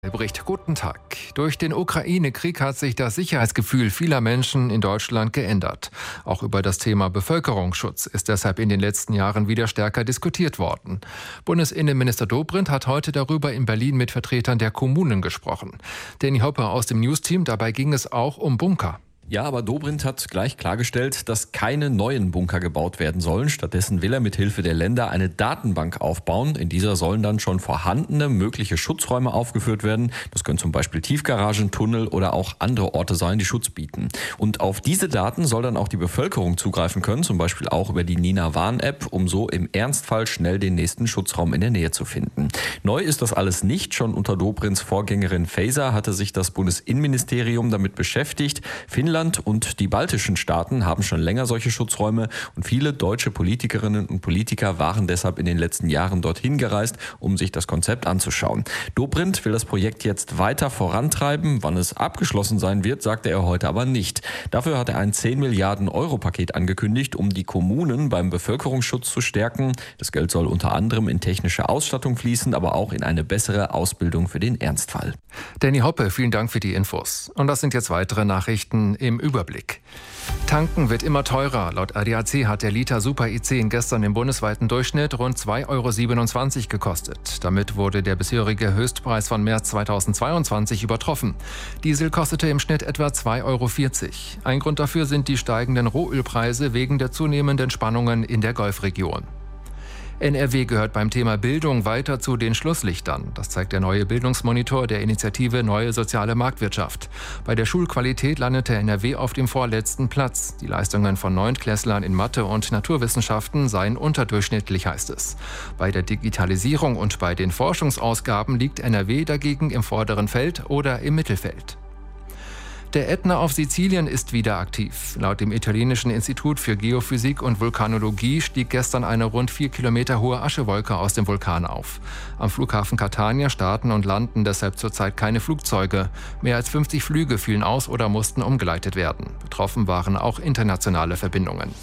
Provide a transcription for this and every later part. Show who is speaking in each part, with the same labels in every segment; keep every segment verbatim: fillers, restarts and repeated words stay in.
Speaker 1: Albrecht, guten Tag. Durch den Ukraine-Krieg hat sich das Sicherheitsgefühl vieler Menschen in Deutschland geändert. Auch über das Thema Bevölkerungsschutz ist deshalb in den letzten Jahren wieder stärker diskutiert worden. Bundesinnenminister Dobrindt hat heute darüber in Berlin mit Vertretern der Kommunen gesprochen. Danny Hoppe aus dem Newsteam, dabei ging es auch um Bunker.
Speaker 2: Ja, aber Dobrindt hat gleich klargestellt, dass keine neuen Bunker gebaut werden sollen. Stattdessen will er mit Hilfe der Länder eine Datenbank aufbauen. In dieser sollen dann schon vorhandene mögliche Schutzräume aufgeführt werden. Das können zum Beispiel Tiefgaragen, Tunnel oder auch andere Orte sein, die Schutz bieten. Und auf diese Daten soll dann auch die Bevölkerung zugreifen können, zum Beispiel auch über die Nina Warn-App, um so im Ernstfall schnell den nächsten Schutzraum in der Nähe zu finden. Neu ist das alles nicht. Schon unter Dobrindts Vorgängerin Faeser hatte sich das Bundesinnenministerium damit beschäftigt. Finnland und die baltischen Staaten haben schon länger solche Schutzräume und viele deutsche Politikerinnen und Politiker waren deshalb in den letzten Jahren dorthin gereist, um sich das Konzept anzuschauen. Dobrindt will das Projekt jetzt weiter vorantreiben. Wann es abgeschlossen sein wird, sagte er heute aber nicht. Dafür hat er ein zehn Milliarden Euro Paket angekündigt, um die Kommunen beim Bevölkerungsschutz zu stärken. Das Geld soll unter anderem in technische Ausstattung fließen, aber auch in eine bessere Ausbildung für den Ernstfall.
Speaker 1: Danny Hoppe, vielen Dank für die Infos. Und das sind jetzt weitere Nachrichten im Überblick. Tanken wird immer teurer. Laut A D A C hat der Liter Super I zehn gestern im bundesweiten Durchschnitt rund zwei Euro siebenundzwanzig gekostet. Damit wurde der bisherige Höchstpreis von März zweitausendzweiundzwanzig übertroffen. Diesel kostete im Schnitt etwa zwei Euro vierzig. Ein Grund dafür sind die steigenden Rohölpreise wegen der zunehmenden Spannungen in der Golfregion. N R W gehört beim Thema Bildung weiter zu den Schlusslichtern. Das zeigt der neue Bildungsmonitor der Initiative Neue Soziale Marktwirtschaft. Bei der Schulqualität landete N R W auf dem vorletzten Platz. Die Leistungen von Neuntklässlern in Mathe und Naturwissenschaften seien unterdurchschnittlich, heißt es. Bei der Digitalisierung und bei den Forschungsausgaben liegt N R W dagegen im vorderen Feld oder im Mittelfeld. Der Ätna auf Sizilien ist wieder aktiv. Laut dem italienischen Institut für Geophysik und Vulkanologie stieg gestern eine rund vier Kilometer hohe Aschewolke aus dem Vulkan auf. Am Flughafen Catania starten und landen deshalb zurzeit keine Flugzeuge. Mehr als fünfzig Flüge fielen aus oder mussten umgeleitet werden. Betroffen waren auch internationale Verbindungen.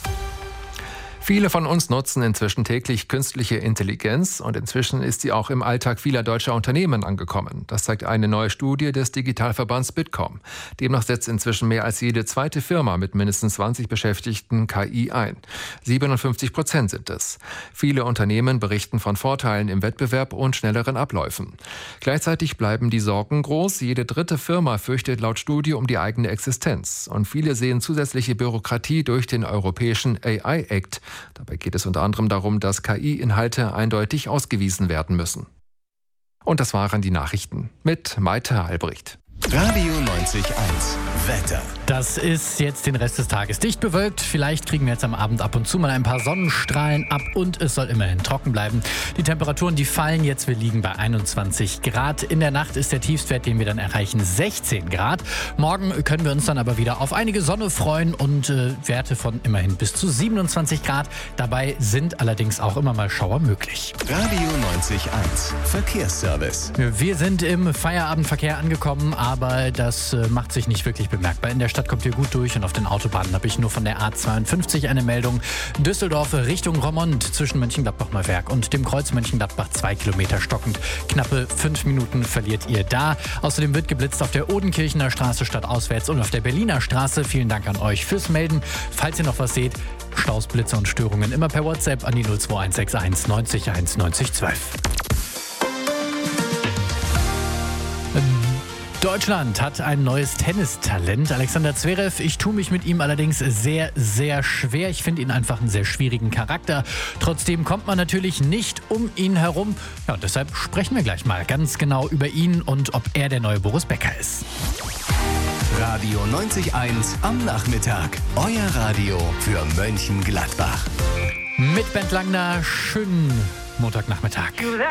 Speaker 1: Viele von uns nutzen inzwischen täglich künstliche Intelligenz und inzwischen ist sie auch im Alltag vieler deutscher Unternehmen angekommen. Das zeigt eine neue Studie des Digitalverbands Bitkom. Demnach setzt inzwischen mehr als jede zweite Firma mit mindestens zwanzig Beschäftigten K I ein. siebenundfünfzig Prozent sind es. Viele Unternehmen berichten von Vorteilen im Wettbewerb und schnelleren Abläufen. Gleichzeitig bleiben die Sorgen groß. Jede dritte Firma fürchtet laut Studie um die eigene Existenz. Und viele sehen zusätzliche Bürokratie durch den europäischen A I-Act. Dabei geht es unter anderem darum, dass K I-Inhalte eindeutig ausgewiesen werden müssen. Und das waren die Nachrichten mit Maite Albrecht.
Speaker 3: Radio neunzig Komma eins Wetter.
Speaker 4: Das ist jetzt den Rest des Tages dicht bewölkt. Vielleicht kriegen wir jetzt am Abend ab und zu mal ein paar Sonnenstrahlen ab und es soll immerhin trocken bleiben. Die Temperaturen, die fallen jetzt. Wir liegen bei einundzwanzig Grad. In der Nacht ist der Tiefstwert, den wir dann erreichen, sechzehn Grad. Morgen können wir uns dann aber wieder auf einige Sonne freuen und äh, Werte von immerhin bis zu siebenundzwanzig Grad. Dabei sind allerdings auch immer mal Schauer möglich.
Speaker 3: Radio neunzig Komma eins Verkehrsservice.
Speaker 4: Wir sind im Feierabendverkehr angekommen, aber das äh, macht sich nicht wirklich bemerkbar. In der Stadt kommt ihr gut durch und auf den Autobahnen habe ich nur von der A zweiundfünfzig eine Meldung. Düsseldorf Richtung Roermond zwischen Mönchengladbach-Neuwerk und dem Kreuz Mönchengladbach zwei Kilometer stockend. Knappe fünf Minuten verliert ihr da. Außerdem wird geblitzt auf der Odenkirchener Straße stadtauswärts und auf der Berliner Straße. Vielen Dank an euch fürs Melden. Falls ihr noch was seht, Staus, Blitze und Störungen immer per WhatsApp an die null zwei eins sechs eins neunzig eins neunzig zwölf. Deutschland hat ein neues Tennistalent. Alexander Zverev, ich tue mich mit ihm allerdings sehr, sehr schwer. Ich finde ihn einfach einen sehr schwierigen Charakter. Trotzdem kommt man natürlich nicht um ihn herum. Ja, und deshalb sprechen wir gleich mal ganz genau über ihn und ob er der neue Boris Becker ist.
Speaker 3: Radio neunzig Komma eins am Nachmittag. Euer Radio für Mönchengladbach.
Speaker 4: Mit Bent Langner, schönen Montagnachmittag.